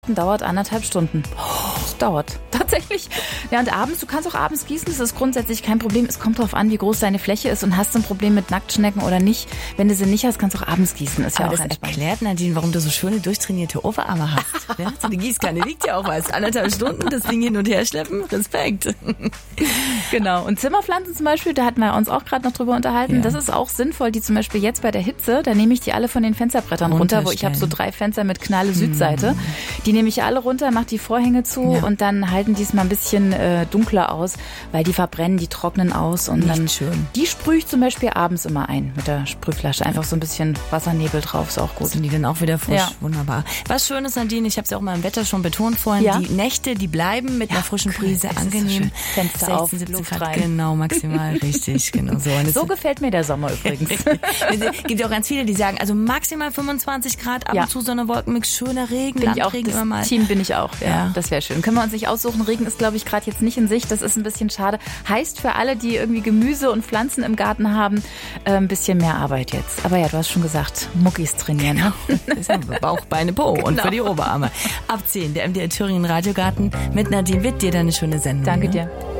Dauert 1,5 Stunden. Das dauert tatsächlich. Ja, und abends, du kannst auch abends gießen, das ist grundsätzlich kein Problem. Es kommt darauf an, wie groß deine Fläche ist und hast du ein Problem mit Nacktschnecken oder nicht. Wenn du sie nicht hast, kannst du auch abends gießen. Ist ja aber auch das entspannt. Erklärt, Nadine, warum du so schöne, durchtrainierte Oberarme hast. Ja? So eine Gießkanne liegt ja auch was. 1,5 Stunden das Ding hin und her schleppen. Respekt. Genau. Und Zimmerpflanzen zum Beispiel, da hatten wir uns auch gerade noch drüber unterhalten. Ja. Das ist auch sinnvoll, die zum Beispiel jetzt bei der Hitze, da nehme ich die alle von den Fensterbrettern runter, wo ich habe so 3 Fenster mit Knalle Südseite. Die nehme ich alle runter, mache die Vorhänge zu und dann halten die es mal ein bisschen dunkler aus, weil die verbrennen, die trocknen aus. Und Nicht dann schön. Die sprühe ich zum Beispiel abends immer ein mit der Sprühflasche. Einfach so ein bisschen Wassernebel drauf, ist auch gut. Sind die dann auch wieder frisch? Ja. Wunderbar. Was Schönes, Nadine, ich habe es ja auch mal im Wetter schon betont vorhin, Ja. die Nächte, die bleiben mit einer frischen Brise das ist so angenehm. schön. Fenster auf, 17 Luft Grad, rein. genau, maximal, richtig, genau so. Und So gefällt mir der Sommer übrigens. es gibt ja auch ganz viele, die sagen, also maximal 25 Grad, ab Ja. und zu so eine Wolkenmix, schöner Regen, Bin ich auch, Landregen immer mal. das Team bin ich auch. Ja, Ja. das wäre schön. Können wir uns nicht aussuchen. Regen ist, glaube ich, gerade jetzt nicht in Sicht. Das ist ein bisschen schade. Heißt für alle, die irgendwie Gemüse und Pflanzen im Garten haben, ein bisschen mehr Arbeit jetzt. Aber ja, du hast schon gesagt, Muckis trainieren. Ne? Das ist ja Bauch, Beine, Po und für die Oberarme. Ab 10, der MDR Thüringen Radiogarten mit Nadine Witt. Dir dann eine schöne Sendung. Danke ne? dir.